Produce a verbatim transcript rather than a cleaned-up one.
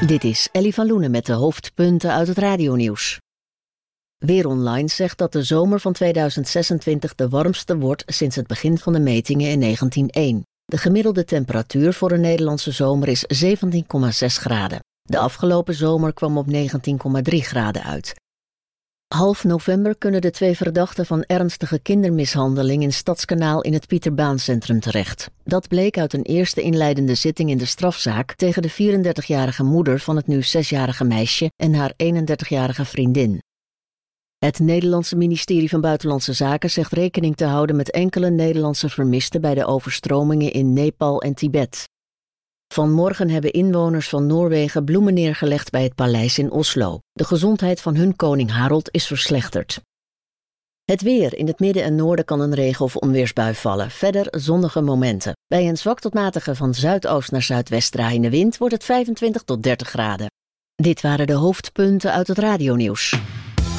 Dit is Ellie van Loenen met de hoofdpunten uit het radionieuws. Weer Online zegt dat de zomer van tweeduizend zesentwintig de warmste wordt sinds het begin van de metingen in negentien nul een. De gemiddelde temperatuur voor een Nederlandse zomer is zeventien komma zes graden. De afgelopen zomer kwam op negentien komma drie graden uit. Half november kunnen de twee verdachten van ernstige kindermishandeling in Stadskanaal in het Pieterbaancentrum terecht. Dat bleek uit een eerste inleidende zitting in de strafzaak tegen de vierendertigjarige moeder van het nu zesjarige meisje en haar eenendertigjarige vriendin. Het Nederlandse ministerie van Buitenlandse Zaken zegt rekening te houden met enkele Nederlandse vermisten bij de overstromingen in Nepal en Tibet. Vanmorgen hebben inwoners van Noorwegen bloemen neergelegd bij het paleis in Oslo. De gezondheid van hun koning Harold is verslechterd. Het weer. In het midden en noorden kan een regen- of onweersbui vallen. Verder zonnige momenten. Bij een zwak tot matige van zuidoost naar zuidwest draaiende wind wordt het vijfentwintig tot dertig graden. Dit waren de hoofdpunten uit het radionieuws.